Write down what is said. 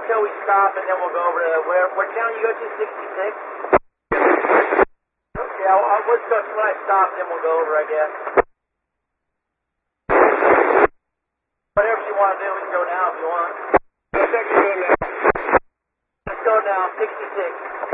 till we stop, and then we'll go over to what town you go to, 66? Okay, let's go when I stop, then we'll go over, I guess. Whatever you want to do, we can go now if you want. Let's go now. Let's go now, 66.